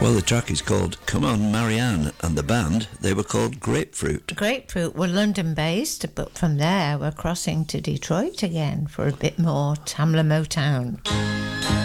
Well, the track is called Come On Marianne, and the band, they were called Grapefruit. Grapefruit were London-based, but from there we're crossing to Detroit again for a bit more Tamla Motown.